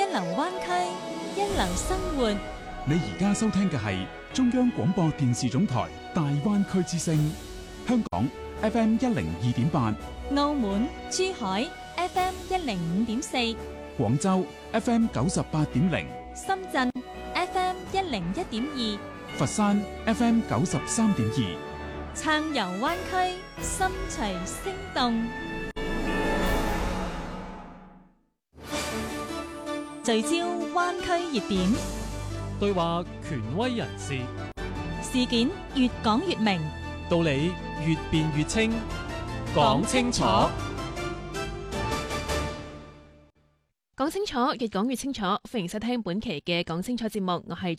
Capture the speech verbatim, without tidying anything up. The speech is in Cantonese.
流灣區，一流生活。 你而家收聽嘅係中央廣播電視總台大灣區之聲，香港 F M 一零二點八， 澳門、珠海 F M 一零五點四， 廣州 F M 九十八點零， 深圳 F M 一零一點二， 佛山 F M 九十三點二， 暢遊灣區，心隨聲動，聚焦灣區熱點， 對話權威人士， 事件越講越明， 道理越辯越清，講清楚， 講清楚，越講越清楚。歡迎收聽本期嘅講清楚節目，我係